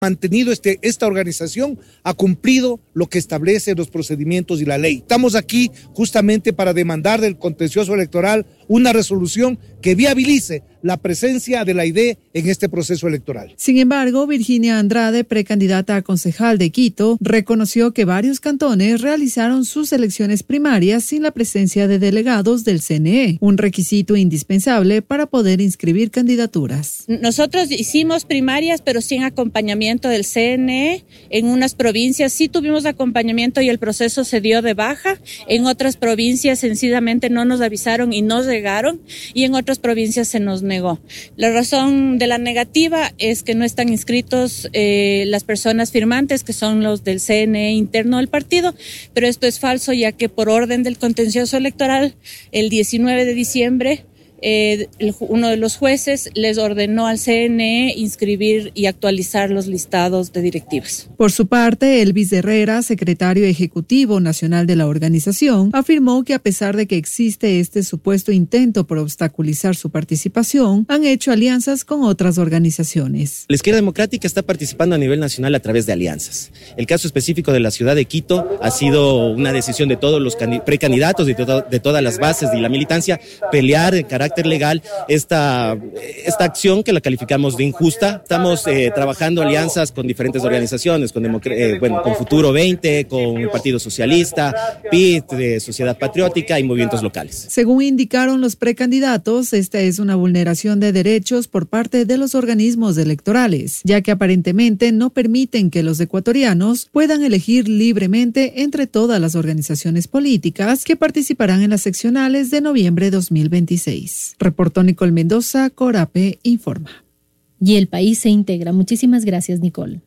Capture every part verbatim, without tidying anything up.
mantenido este, esta organización, ha cumplido lo que establece los procedimientos y la ley. Estamos aquí justamente para demandar del contencioso electoral una resolución que viabilice la presencia de la I D en este proceso electoral. Sin embargo, Virginia Andrade, precandidata a concejal de Quito, reconoció que varios cantones realizaron sus elecciones primarias sin la presencia de delegados del C N E, un requisito indispensable para poder inscribir candidaturas. Nosotros hicimos primarias, pero sin acompañamiento del C N E. En unas provincias sí tuvimos acompañamiento y el proceso se dio de baja. En otras provincias sencillamente no nos avisaron y no llegaron, y en otras provincias se nos negó. La razón de la negativa es que no están inscritos eh, las personas firmantes, que son los del C N E interno del partido, pero esto es falso, ya que por orden del contencioso electoral, el diecinueve de diciembre, Eh, el, uno de los jueces les ordenó al C N E inscribir y actualizar los listados de directivas. Por su parte, Elvis Herrera, secretario ejecutivo nacional de la organización, afirmó que a pesar de que existe este supuesto intento por obstaculizar su participación, han hecho alianzas con otras organizaciones. La izquierda democrática está participando a nivel nacional a través de alianzas. El caso específico de la ciudad de Quito ha sido una decisión de todos los precandidatos y de, to- de todas las bases de la militancia pelear en carácter legal esta, esta acción que la calificamos de injusta. Estamos eh, trabajando alianzas con diferentes organizaciones, con, Democr- eh, bueno, con Futuro veinte, con el Partido Socialista, P I T, de Sociedad Patriótica y movimientos locales. Según indicaron los precandidatos, esta es una vulneración de derechos por parte de los organismos electorales, ya que aparentemente no permiten que los ecuatorianos puedan elegir libremente entre todas las organizaciones políticas que participarán en las seccionales de noviembre de dos mil veintiséis. Reportó Nicole Mendoza, Corape Informa. Y el país se integra. Muchísimas gracias, Nicole.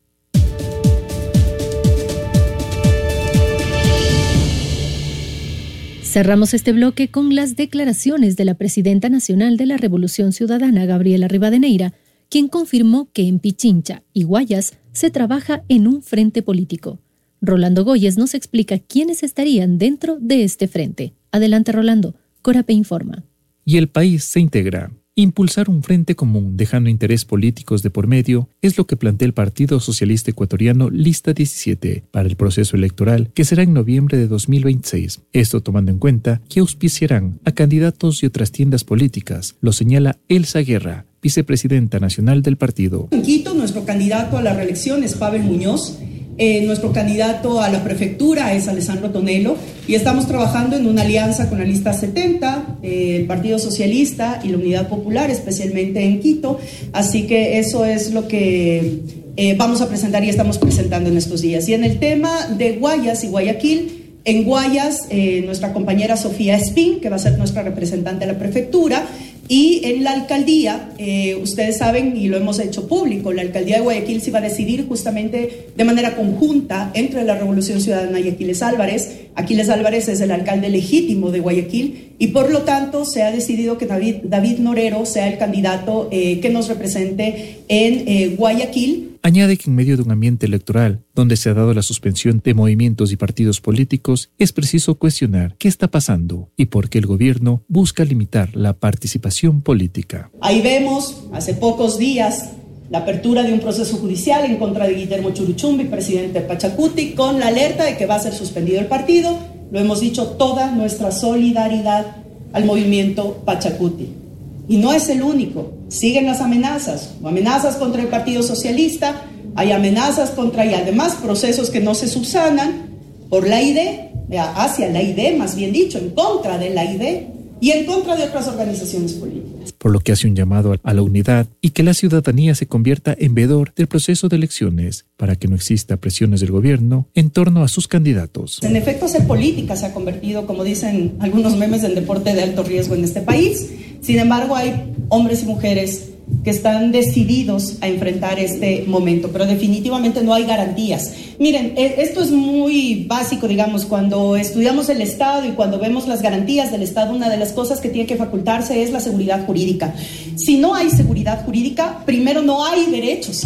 Cerramos este bloque con las declaraciones de la presidenta nacional de la Revolución Ciudadana, Gabriela Rivadeneira, quien confirmó que en Pichincha y Guayas se trabaja en un frente político. Rolando Goyes nos explica quiénes estarían dentro de este frente. Adelante, Rolando. Corape Informa. Y el país se integra. Impulsar un frente común, dejando interés políticos de por medio, es lo que plantea el Partido Socialista Ecuatoriano Lista diecisiete para el proceso electoral que será en noviembre de dos mil veintiséis. Esto tomando en cuenta que auspiciarán a candidatos y otras tiendas políticas, lo señala Elsa Guerra, vicepresidenta nacional del partido. En Quito, nuestro candidato a la reelección es Pavel Muñoz. Eh, nuestro candidato a la prefectura es Alessandro Tonelo y estamos trabajando en una alianza con la lista setenta, eh, el Partido Socialista y la Unidad Popular, especialmente en Quito. Así que eso es lo que eh, vamos a presentar y estamos presentando en estos días. Y en el tema de Guayas y Guayaquil, en Guayas, eh, nuestra compañera Sofía Espín, que va a ser nuestra representante de la prefectura. Y en la alcaldía, eh, ustedes saben y lo hemos hecho público, la alcaldía de Guayaquil se va a decidir justamente de manera conjunta entre la Revolución Ciudadana y Aquiles Álvarez. Aquiles Álvarez es el alcalde legítimo de Guayaquil y por lo tanto se ha decidido que David, David Norero sea el candidato eh, que nos represente en eh, Guayaquil. Añade que en medio de un ambiente electoral donde se ha dado la suspensión de movimientos y partidos políticos, es preciso cuestionar qué está pasando y por qué el gobierno busca limitar la participación política. Ahí vemos, hace pocos días, la apertura de un proceso judicial en contra de Guillermo Churuchumbi, presidente de Pachacuti, con la alerta de que va a ser suspendido el partido. Lo hemos dicho, toda nuestra solidaridad al movimiento Pachacuti. Y no es el único, siguen las amenazas, amenazas contra el Partido Socialista, hay amenazas contra y además procesos que no se subsanan por la I D, hacia la I D más bien dicho, en contra de la I D y en contra de otras organizaciones políticas. Por lo que hace un llamado a la unidad y que la ciudadanía se convierta en veedor del proceso de elecciones para que no exista presiones del gobierno en torno a sus candidatos. En efecto, hacer política se ha convertido, como dicen algunos memes, en deporte de alto riesgo en este país. Sin embargo, hay hombres y mujeres que están decididos a enfrentar este momento, pero definitivamente no hay garantías. Miren, esto es muy básico, digamos, cuando estudiamos el Estado y cuando vemos las garantías del Estado, una de las cosas que tiene que facultarse es la seguridad jurídica. Si no hay seguridad jurídica, primero no hay derechos.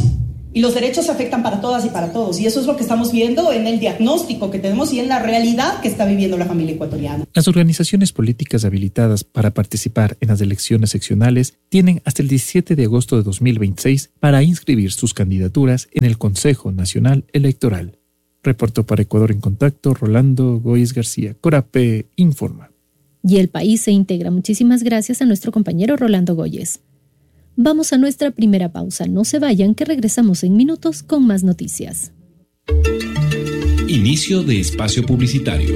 Y los derechos se afectan para todas y para todos. Y eso es lo que estamos viendo en el diagnóstico que tenemos y en la realidad que está viviendo la familia ecuatoriana. Las organizaciones políticas habilitadas para participar en las elecciones seccionales tienen hasta el diecisiete de agosto de dos mil veintiséis para inscribir sus candidaturas en el Consejo Nacional Electoral. Reportó para Ecuador en Contacto Rolando Góyez García. Corape informa. Y el país se integra. Muchísimas gracias a nuestro compañero Rolando Góyez. Vamos a nuestra primera pausa. No se vayan, que regresamos en minutos con más noticias. Inicio de espacio publicitario.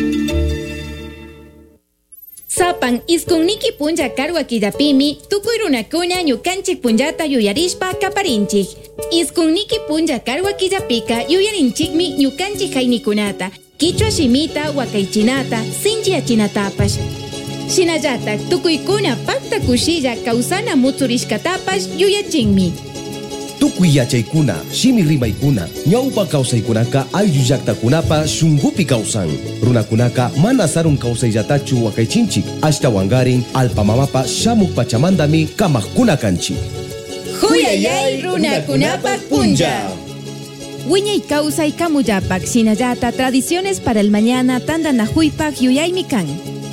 Sapan iskunniki punja karwa killapimi tukuy runakuna ñukanchik punllata yuyarishpa kaparinchik. Iskunniki punja karwa killapika yuyarinchikmi ñukanchik haynikunata, kichwa shimita wakaichinata, sinchiyachinatapash. Shinallatak tukuykuna pakta kushilla kawsana mutsurishkatapash yuyachinmi. Tukuy yachaykuna, shimi rimaykuna, ñawpa kawsaykunaka ayllu llaqtakunapa shunqupi kawsan. Runakunaka mana sarun kawsayllatachu wakaychinchik, ashtawangarin alpamamapa shamuk pachamandami kamaqkuna kanchik. Huyayay runakunapa punja. Wiñay kawsay kamullapak shinallata tradiciones para el mañana tandanajuypak yuyaymi kan.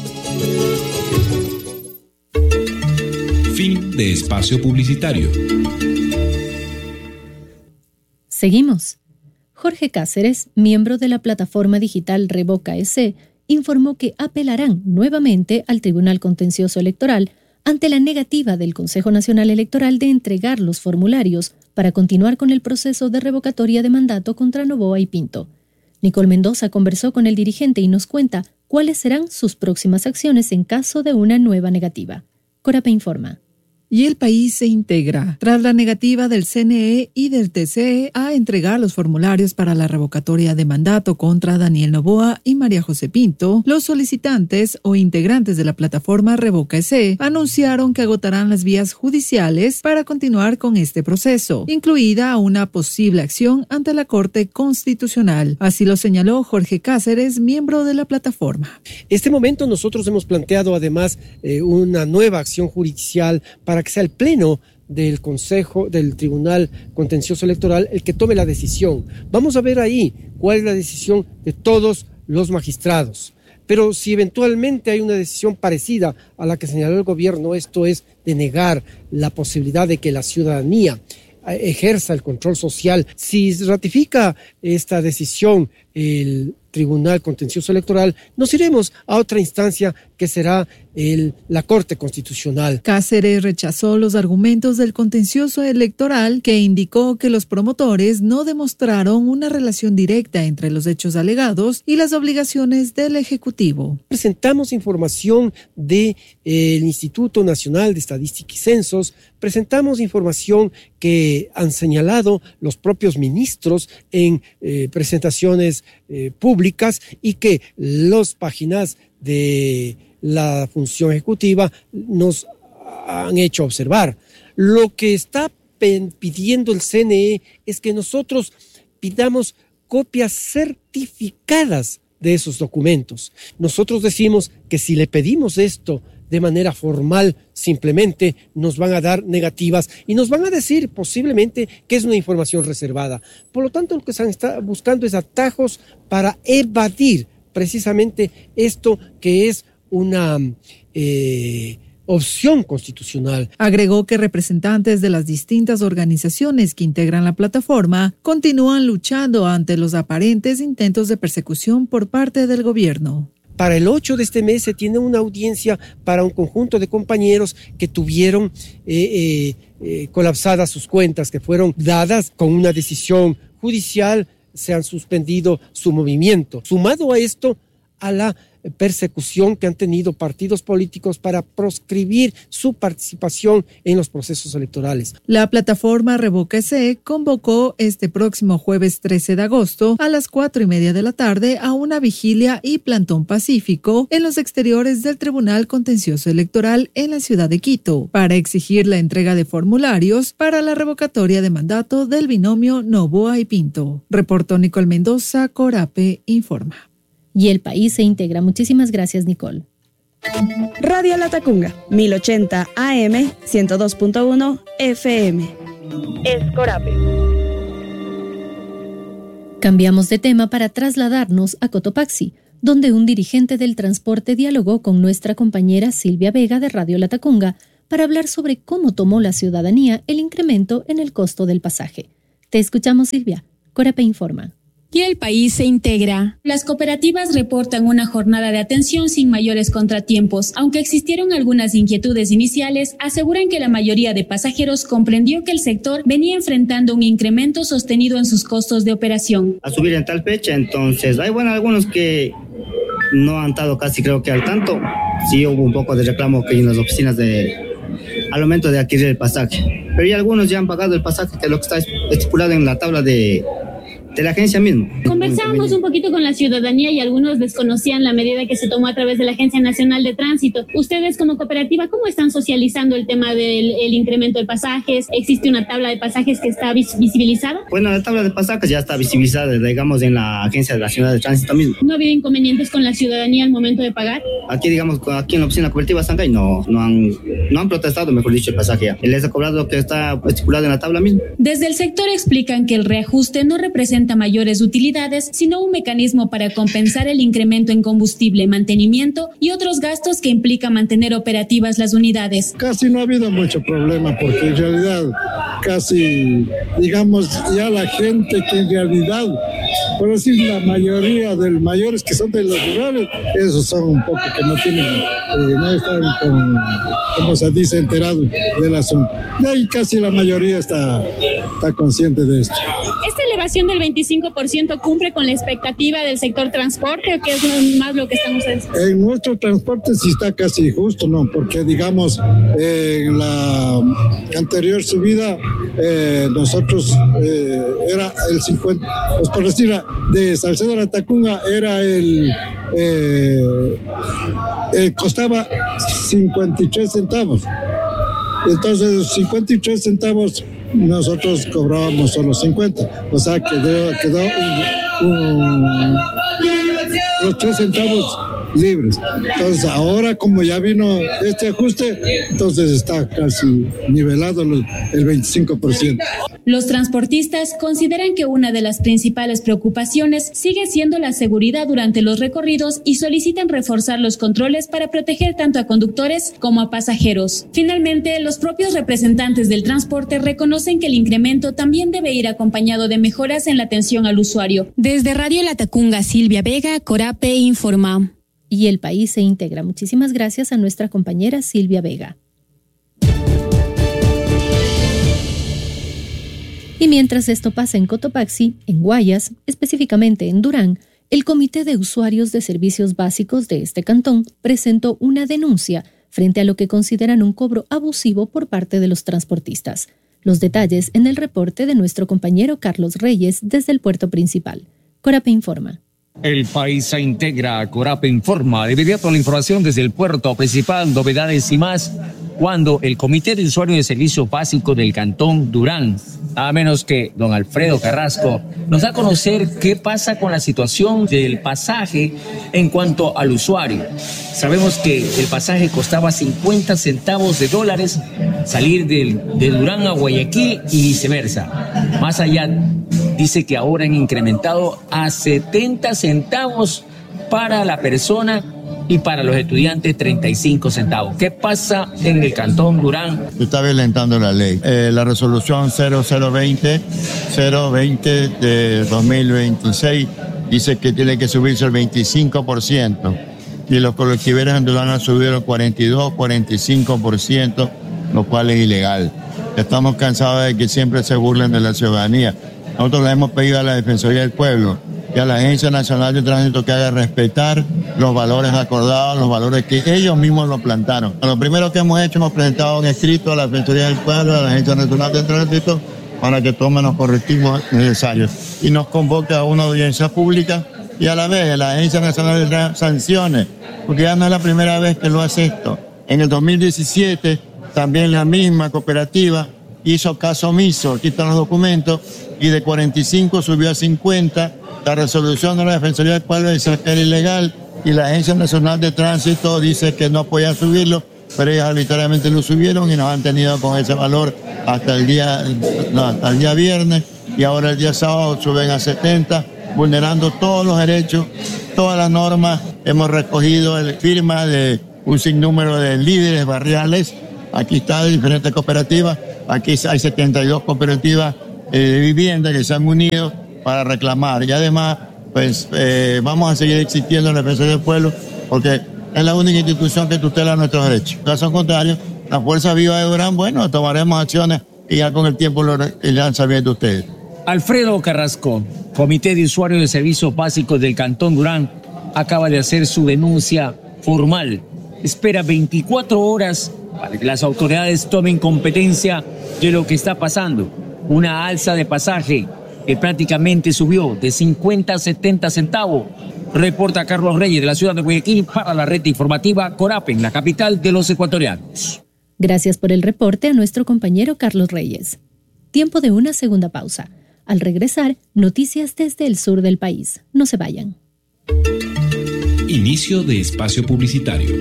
Fin de espacio publicitario. Seguimos. Jorge Cáceres, miembro de la plataforma digital Revoca E C, informó que apelarán nuevamente al Tribunal Contencioso Electoral ante la negativa del Consejo Nacional Electoral de entregar los formularios para continuar con el proceso de revocatoria de mandato contra Noboa y Pinto. Nicole Mendoza conversó con el dirigente y nos cuenta cuáles serán sus próximas acciones en caso de una nueva negativa. Corape informa. Y el país se integra tras la negativa del C N E y del T C E a entregar los formularios para la revocatoria de mandato contra Daniel Noboa y María José Pinto. Los solicitantes o integrantes de la plataforma Revoca E C anunciaron que agotarán las vías judiciales para continuar con este proceso, incluida una posible acción ante la Corte Constitucional. Así lo señaló Jorge Cáceres, miembro de la plataforma. Este momento nosotros hemos planteado además eh, una nueva acción judicial para que sea el Pleno del Consejo, del Tribunal Contencioso Electoral, el que tome la decisión. Vamos a ver ahí cuál es la decisión de todos los magistrados. Pero si eventualmente hay una decisión parecida a la que señaló el gobierno, esto es de negar la posibilidad de que la ciudadanía ejerza el control social. Si ratifica esta decisión el Tribunal Contencioso Electoral, nos iremos a otra instancia que será el, la Corte Constitucional. Cáceres rechazó los argumentos del contencioso electoral que indicó que los promotores no demostraron una relación directa entre los hechos alegados y las obligaciones del Ejecutivo. Presentamos información del eh, Instituto Nacional de Estadística y Censos, presentamos información que han señalado los propios ministros en eh, presentaciones eh, públicas y que las páginas de la función ejecutiva nos han hecho observar. Lo que está pidiendo el C N E es que nosotros pidamos copias certificadas de esos documentos. Nosotros decimos que si le pedimos esto de manera formal, simplemente nos van a dar negativas y nos van a decir posiblemente que es una información reservada. Por lo tanto, lo que están buscando es atajos para evadir precisamente esto que es una eh, opción constitucional. Agregó que representantes de las distintas organizaciones que integran la plataforma continúan luchando ante los aparentes intentos de persecución por parte del gobierno. Para el ocho de este mes se tiene una audiencia para un conjunto de compañeros que tuvieron eh, eh, eh, colapsadas sus cuentas, que fueron dadas con una decisión judicial, se han suspendido su movimiento. Sumado a esto, a la persecución que han tenido partidos políticos para proscribir su participación en los procesos electorales. La plataforma Revoca E C convocó este próximo jueves trece de agosto a las cuatro y media de la tarde a una vigilia y plantón pacífico en los exteriores del Tribunal Contencioso Electoral en la ciudad de Quito para exigir la entrega de formularios para la revocatoria de mandato del binomio Noboa y Pinto. Reportó Nicole Mendoza, Corape informa. Y el país se integra. Muchísimas gracias, Nicole. Radio Latacunga, mil ochenta A M, ciento dos punto uno F M. Es Corape. Cambiamos de tema para trasladarnos a Cotopaxi, donde un dirigente del transporte dialogó con nuestra compañera Silvia Vega de Radio Latacunga para hablar sobre cómo tomó la ciudadanía el incremento en el costo del pasaje. Te escuchamos, Silvia. Corape informa. Y el país se integra. Las cooperativas reportan una jornada de atención sin mayores contratiempos. Aunque existieron algunas inquietudes iniciales, aseguran que la mayoría de pasajeros comprendió que el sector venía enfrentando un incremento sostenido en sus costos de operación. A subir en tal fecha, entonces hay bueno algunos que no han estado casi creo que al tanto. Sí hubo un poco de reclamo que en las oficinas de al momento de adquirir el pasaje. Pero ya algunos ya han pagado el pasaje, que es lo que está estipulado en la tabla de de la agencia misma. Conversábamos un poquito con la ciudadanía y algunos desconocían la medida que se tomó a través de la Agencia Nacional de Tránsito. Ustedes como cooperativa, ¿cómo están socializando el tema del el incremento de pasajes? ¿Existe una tabla de pasajes que está vis- visibilizada? Bueno, la tabla de pasajes ya está visibilizada, digamos, en la Agencia Nacional de Tránsito mismo. ¿No ha habido inconvenientes con la ciudadanía al momento de pagar? Aquí, digamos, aquí en la oficina cooperativa Sangay no, no, han, no han protestado, mejor dicho, el pasaje ya. Les ha cobrado lo que está estipulado en la tabla misma. Desde el sector explican que el reajuste no representa mayores utilidades, sino un mecanismo para compensar el incremento en combustible, mantenimiento y otros gastos que implica mantener operativas las unidades. Casi no ha habido mucho problema porque en realidad casi, digamos, ya la gente que en realidad, por decir la mayoría de los mayores que son de los rurales, esos son un poco que no tienen, eh, no están con, como se dice, enterados del asunto. Y ahí casi la mayoría está, está consciente de esto. ¿Esta elevación del veinticinco por ciento cumple con la expectativa del sector transporte o qué es más lo que están ustedes? En nuestro transporte sí está casi justo, ¿no? Porque digamos, eh, en la anterior subida eh, nosotros eh, era el cincuenta, pues por decir, de Salcedo a Latacunga era el, eh, eh, costaba cincuenta y tres centavos. Entonces, cincuenta y tres centavos nosotros cobrábamos solo cincuenta, o sea, quedó, quedó un, un, los tres centavos libres. Entonces, ahora como ya vino este ajuste, entonces está casi nivelado el veinticinco por ciento. Los transportistas consideran que una de las principales preocupaciones sigue siendo la seguridad durante los recorridos y solicitan reforzar los controles para proteger tanto a conductores como a pasajeros. Finalmente, los propios representantes del transporte reconocen que el incremento también debe ir acompañado de mejoras en la atención al usuario. Desde Radio Latacunga, Silvia Vega, Corape informa. Y el país se integra. Muchísimas gracias a nuestra compañera Silvia Vega. Y mientras esto pasa en Cotopaxi, en Guayas, específicamente en Durán, el Comité de Usuarios de Servicios Básicos de este cantón presentó una denuncia frente a lo que consideran un cobro abusivo por parte de los transportistas. Los detalles en el reporte de nuestro compañero Carlos Reyes desde el puerto principal. Corape informa. El país se integra, Corape informa. De inmediato la información desde el puerto principal, novedades y más, cuando el Comité de Usuarios de Servicios Básicos del Cantón Durán, a menos que don Alfredo Carrasco, nos da a conocer qué pasa con la situación del pasaje en cuanto al usuario. Sabemos que el pasaje costaba cincuenta centavos de dólares salir del, de Durán a Guayaquil y viceversa. Más allá, dice que ahora han incrementado a setenta centavos para la persona y para los estudiantes treinta y cinco centavos. ¿Qué pasa en el Cantón Durán? Se está violentando la ley. Eh, la resolución cero cero veinte de dos mil veintiséis dice que tiene que subirse el veinticinco por ciento y los colectiveros en Durán han subido el cuarenta y dos, cuarenta y cinco por ciento, lo cual es ilegal. Estamos cansados de que siempre se burlen de la ciudadanía. Nosotros le hemos pedido a la Defensoría del Pueblo y a la Agencia Nacional de Tránsito que haga respetar los valores acordados, los valores que ellos mismos lo plantaron. Lo primero que hemos hecho, hemos presentado un escrito a la Defensoría del Pueblo, a la Agencia Nacional de Tránsito, para que tomen los correctivos necesarios y nos convoque a una audiencia pública y a la vez la Agencia Nacional de Tránsito sancione, porque ya no es la primera vez que lo hace esto. En el dos mil diecisiete también la misma cooperativa hizo caso omiso, quitan los documentos y de cuarenta y cinco subió a cincuenta. La resolución de la Defensoría del Pueblo dice que era ilegal y la Agencia Nacional de Tránsito dice que no podía subirlo, pero ellos arbitrariamente lo subieron y nos han tenido con ese valor hasta el día, no, hasta el día viernes y ahora el día sábado suben a setenta, vulnerando todos los derechos, todas las normas. Hemos recogido el firma de un sinnúmero de líderes barriales. Aquí está de diferentes cooperativas. Aquí hay setenta y dos cooperativas eh, de vivienda que se han unido para reclamar. Y además, pues eh, vamos a seguir existiendo en la Defensoría del Pueblo porque es la única institución que tutela nuestros derechos. En caso contrario, la Fuerza Viva de Durán, bueno, tomaremos acciones y ya con el tiempo lo irán sabiendo ustedes. Alfredo Carrasco, Comité de Usuarios de Servicios Básicos del Cantón Durán, acaba de hacer su denuncia formal. Espera veinticuatro horas para que las autoridades tomen competencia de lo que está pasando. Una alza de pasaje que prácticamente subió de cincuenta a setenta centavos. Reporta Carlos Reyes de la ciudad de Guayaquil para la red informativa Corapen, la capital de los ecuatorianos. Gracias por el reporte a nuestro compañero Carlos Reyes. Tiempo de una segunda pausa. Al regresar, noticias desde el sur del país. No se vayan. Inicio de espacio publicitario.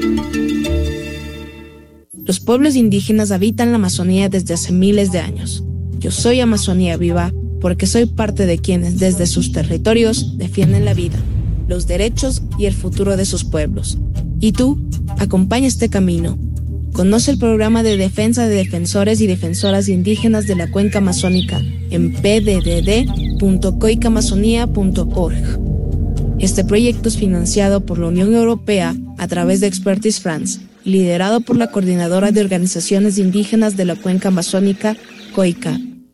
Los pueblos indígenas habitan la Amazonía desde hace miles de años. Yo soy Amazonía Viva porque soy parte de quienes desde sus territorios defienden la vida, los derechos y el futuro de sus pueblos. Y tú, acompaña este camino. Conoce el programa de defensa de defensores y defensoras indígenas de la cuenca amazónica en p d d d punto coica amazonía punto org. Este proyecto es financiado por la Unión Europea a través de Expertise France y liderado por la Coordinadora de Organizaciones Indígenas de la Cuenca Amazónica, COICA.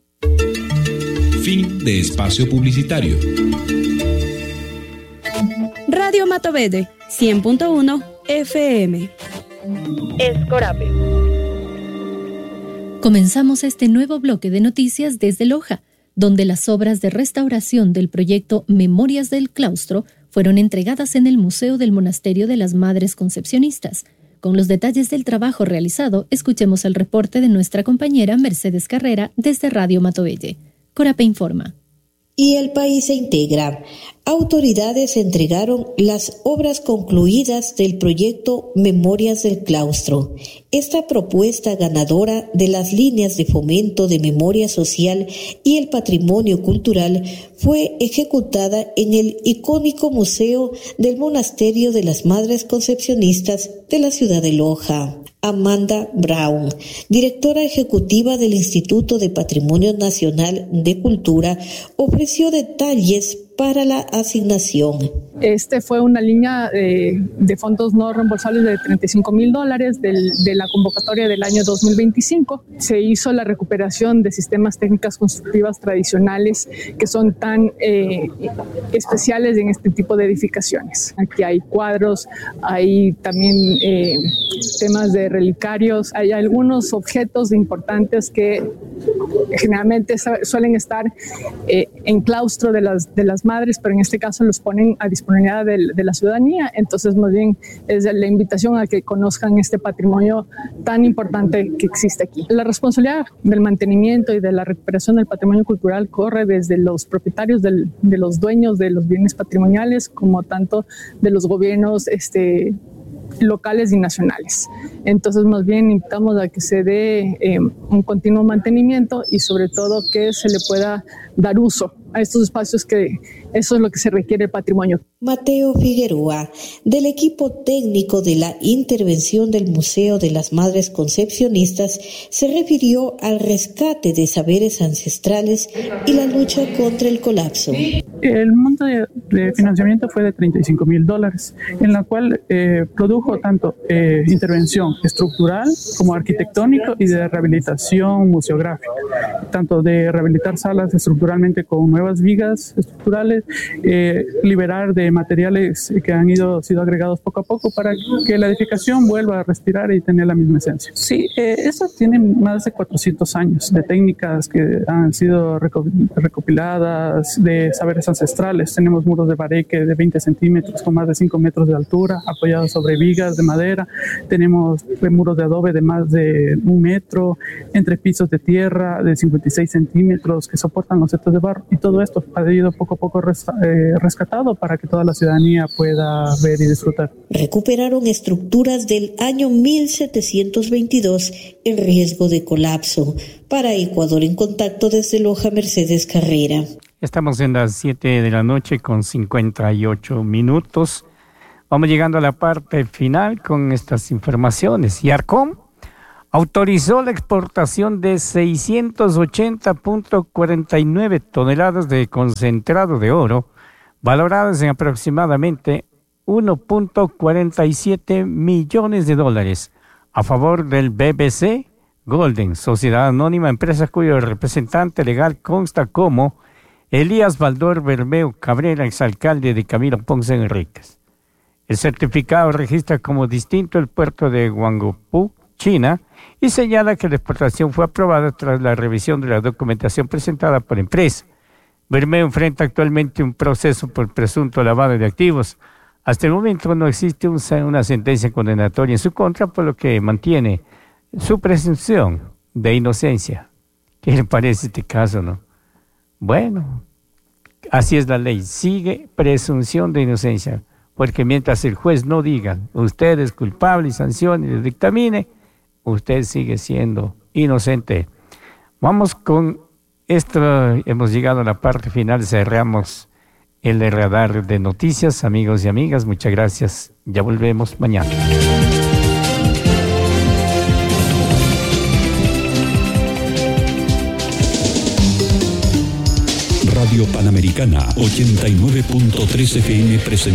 Fin de espacio publicitario. Radio Matovede, cien punto uno F M. Escorape. Comenzamos este nuevo bloque de noticias desde Loja, donde las obras de restauración del proyecto Memorias del Claustro fueron entregadas en el Museo del Monasterio de las Madres Concepcionistas. Con los detalles del trabajo realizado, escuchemos el reporte de nuestra compañera Mercedes Carrera desde Radio Matovelle. Corape informa. Y el país se integra. Autoridades entregaron las obras concluidas del proyecto Memorias del Claustro. Esta propuesta ganadora de las líneas de fomento de memoria social y el patrimonio cultural fue ejecutada en el icónico Museo del Monasterio de las Madres Concepcionistas de la ciudad de Loja. Amanda Brown, directora ejecutiva del Instituto de Patrimonio Nacional de Cultura, ofreció detalles para la asignación. Este fue una línea de, de fondos no reembolsables de treinta y cinco mil dólares del, de la convocatoria del año dos mil veinticinco. Se hizo la recuperación de sistemas técnicas constructivas tradicionales que son tan eh, especiales en este tipo de edificaciones. Aquí hay cuadros, hay también eh, temas de relicarios, hay algunos objetos importantes que generalmente suelen estar eh, en claustro de las, de las madres, pero en este caso los ponen a disponibilidad de, de la ciudadanía. Entonces, más bien es la invitación a que conozcan este patrimonio tan importante que existe aquí. La responsabilidad del mantenimiento y de la recuperación del patrimonio cultural corre desde los propietarios del, de los dueños de los bienes patrimoniales, como tanto de los gobiernos este, locales y nacionales. Entonces, más bien invitamos a que se dé eh, un continuo mantenimiento y sobre todo que se le pueda dar uso a estos espacios, que eso es lo que se requiere el patrimonio. Mateo Figueroa, del equipo técnico de la intervención del Museo de las Madres Concepcionistas, se refirió al rescate de saberes ancestrales y la lucha contra el colapso. El monto de, de financiamiento fue de treinta y cinco mil dólares, en la cual eh, produjo tanto eh, intervención estructural como arquitectónico y de rehabilitación museográfica, tanto de rehabilitar salas estructuralmente con nuevas vigas estructurales, eh, liberar de materiales que han ido sido agregados poco a poco para que la edificación vuelva a respirar y tener la misma esencia. Sí, eh, eso tiene más de cuatrocientos años de técnicas que han sido recopiladas, de saberes ancestrales. Tenemos muros de bareque de veinte centímetros con más de cinco metros de altura, apoyados sobre vigas de madera. Tenemos muros de adobe de más de un metro, entre pisos de tierra de cincuenta y seis centímetros que soportan los setos de barro, y todo todo esto ha ido poco a poco res, eh, rescatado para que toda la ciudadanía pueda ver y disfrutar. Recuperaron estructuras del año mil setecientos veintidós en riesgo de colapso. Para Ecuador en Contacto desde Loja, Mercedes Carrera. Estamos en las siete de la noche con cincuenta y ocho minutos. Vamos llegando a la parte final con estas informaciones. Y Arcom autorizó la exportación de seiscientos ochenta punto cuarenta y nueve toneladas de concentrado de oro, valoradas en aproximadamente uno punto cuarenta y siete millones de dólares, a favor del B B C Golden, sociedad anónima, empresa cuyo representante legal consta como Elías Baldor Bermeo Cabrera, exalcalde de Camilo Ponce Enríquez. El certificado registra como distinto el puerto de Guangzhou, China, y señala que la exportación fue aprobada tras la revisión de la documentación presentada por la empresa. Bermeo enfrenta actualmente un proceso por presunto lavado de activos. Hasta el momento no existe un, una sentencia condenatoria en su contra, por lo que mantiene su presunción de inocencia. ¿Qué le parece este caso, no? Bueno, así es la ley. Sigue presunción de inocencia, porque mientras el juez no diga usted es culpable y sancione y le dictamine, usted sigue siendo inocente. Vamos con esto, hemos llegado a la parte final, cerramos el radar de noticias, amigos y amigas, muchas gracias, ya volvemos mañana. Radio Panamericana ochenta y nueve punto tres F M presenta